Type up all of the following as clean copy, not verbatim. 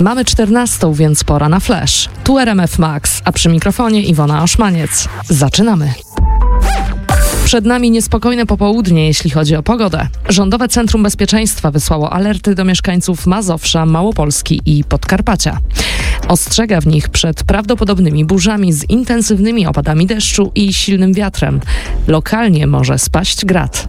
Mamy 14, więc pora na flash. Tu RMF Max, a przy mikrofonie Iwona Oszmaniec. Zaczynamy. Przed nami niespokojne popołudnie, jeśli chodzi o pogodę. Rządowe Centrum Bezpieczeństwa wysłało alerty do mieszkańców Mazowsza, Małopolski i Podkarpacia. Ostrzega w nich przed prawdopodobnymi burzami z intensywnymi opadami deszczu i silnym wiatrem. Lokalnie może spaść grad.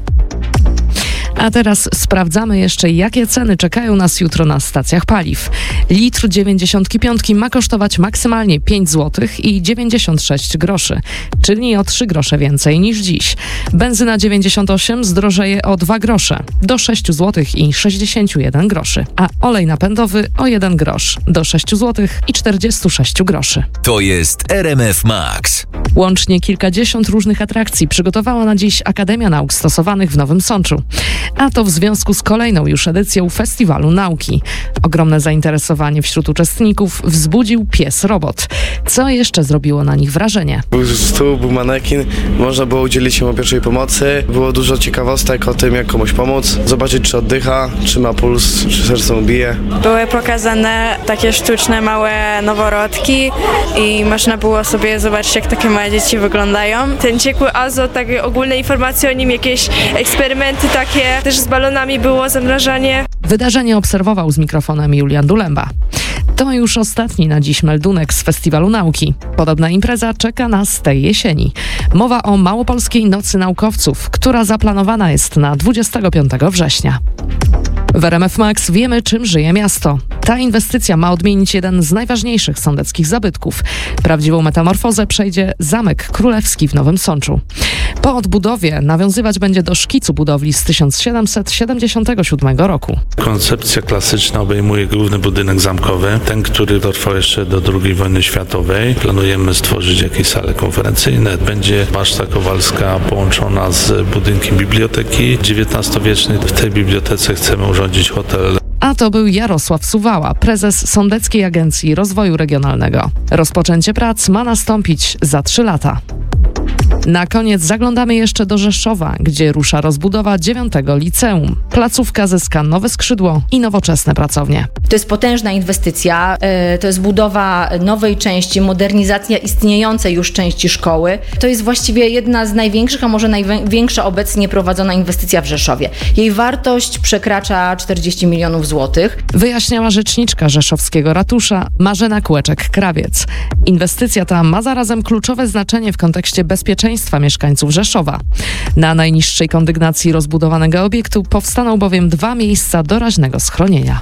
A teraz sprawdzamy jeszcze, jakie ceny czekają nas jutro na stacjach paliw. Litr 95 ma kosztować maksymalnie 5 zł i 96 groszy, czyli o 3 grosze więcej niż dziś. Benzyna 98 zdrożeje o 2 grosze, do 6 zł i 61 groszy, a olej napędowy o 1 grosz, do 6 zł i 46 groszy. To jest RMF Max. Łącznie kilkadziesiąt różnych atrakcji przygotowała na dziś Akademia Nauk Stosowanych w Nowym Sączu. A to w związku z kolejną już edycją Festiwalu Nauki. Ogromne zainteresowanie wśród uczestników wzbudził pies robot. Co jeszcze zrobiło na nich wrażenie? Był stół, był manekin, można było udzielić się pierwszej pomocy. Było dużo ciekawostek o tym, jak komuś pomóc. Zobaczyć, czy oddycha, czy ma puls, czy serce mu bije. Były pokazane takie sztuczne, małe noworodki i można było sobie zobaczyć, jak takie małe dzieci wyglądają. Ten ciekły azot, takie ogólne informacje o nim, jakieś eksperymenty takie, też z balonami było zamrażanie. Wydarzenie obserwował z mikrofonem Julian Dulemba. To już ostatni na dziś meldunek z Festiwalu Nauki. Podobna impreza czeka nas tej jesieni. Mowa o Małopolskiej Nocy Naukowców, która zaplanowana jest na 25 września. W RMF Max wiemy, czym żyje miasto. Ta inwestycja ma odmienić jeden z najważniejszych sądeckich zabytków. Prawdziwą metamorfozę przejdzie Zamek Królewski w Nowym Sączu. Po odbudowie nawiązywać będzie do szkicu budowli z 1777 roku. Koncepcja klasyczna obejmuje główny budynek zamkowy, ten, który dotrwał jeszcze do II wojny światowej. Planujemy stworzyć jakieś sale konferencyjne. Będzie baszta kowalska połączona z budynkiem biblioteki XIX-wiecznej. W tej bibliotece chcemy urządzić hotel. A to był Jarosław Suwała, prezes Sądeckiej Agencji Rozwoju Regionalnego. Rozpoczęcie prac ma nastąpić za 3 lata. Na koniec zaglądamy jeszcze do Rzeszowa, gdzie rusza rozbudowa 9. liceum. Placówka zyska nowe skrzydło i nowoczesne pracownie. To jest potężna inwestycja, to jest budowa nowej części, modernizacja istniejącej już części szkoły. To jest właściwie jedna z największych, a może największa obecnie prowadzona inwestycja w Rzeszowie. Jej wartość przekracza 40 milionów złotych. Wyjaśniała rzeczniczka rzeszowskiego ratusza Marzena Kłeczek-Krawiec. Inwestycja ta ma zarazem kluczowe znaczenie w kontekście bezpieczeństwa mieszkańców Rzeszowa. Na najniższej kondygnacji rozbudowanego obiektu powstaną bowiem 2 miejsca doraźnego schronienia.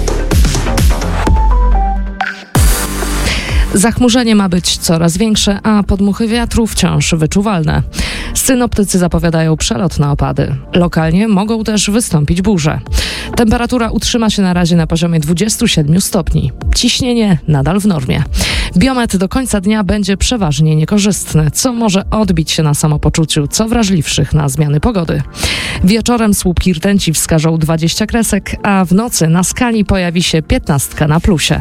Zachmurzenie ma być coraz większe, a podmuchy wiatru wciąż wyczuwalne. Synoptycy zapowiadają przelotne opady. Lokalnie mogą też wystąpić burze. Temperatura utrzyma się na razie na poziomie 27 stopni. Ciśnienie nadal w normie. Biometr do końca dnia będzie przeważnie niekorzystny, co może odbić się na samopoczuciu co wrażliwszych na zmiany pogody. Wieczorem słupki rtęci wskażą 20 kresek, a w nocy na skali pojawi się 15 na plusie.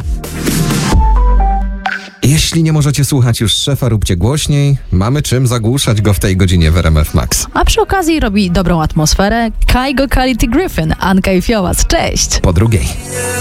Jeśli nie możecie słuchać już szefa, róbcie głośniej. Mamy czym zagłuszać go w tej godzinie w RMF Max. A przy okazji robi dobrą atmosferę Kygo Quality Griffin, Anka i Fiołas. Cześć! Po drugiej.